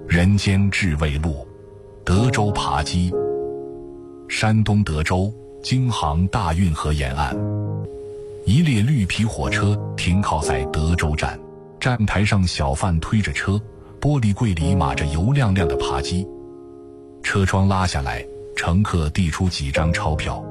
人间至味路，德州扒鸡。山东德州京杭大运河沿岸，一列绿皮火车停靠在德州站，站台上小贩推着车，玻璃柜里码着油亮亮的扒鸡。车窗拉下来，乘客递出几张钞票，